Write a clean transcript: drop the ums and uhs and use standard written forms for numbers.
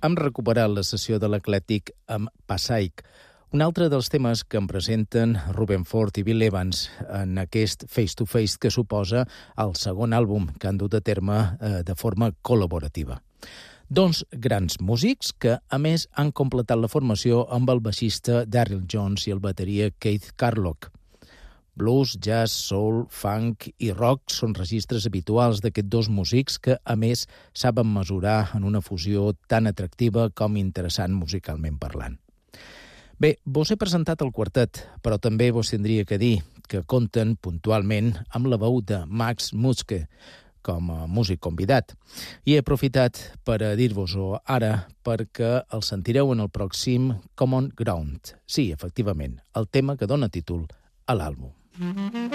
hem recuperat la sessió de l'Eclèctic amb Passaic, un altre dels temes que em presenten Ruben Ford i Bill Evans en aquest Face to Face que suposa el segon àlbum que han dut a terme de forma col·laborativa. Doncs grans músics que, a més, han completat la formació amb el baixista Daryl Jones i el bateria Keith Carlock. Blues, jazz, soul, funk i rock són registres habituals d'aquests dos músics que, a més, saben mesurar en una fusió tan atractiva com interessant musicalment parlant. Bé, vos he presentat el quartet, però també vos tindria que dir que compten puntualment amb la veu de Max Mutzke com a músic convidat. I he aprofitat per a dir-vos-ho ara perquè el sentireu en el pròxim Common Ground. Sí, efectivament, el tema que dona títol a l'àlbum.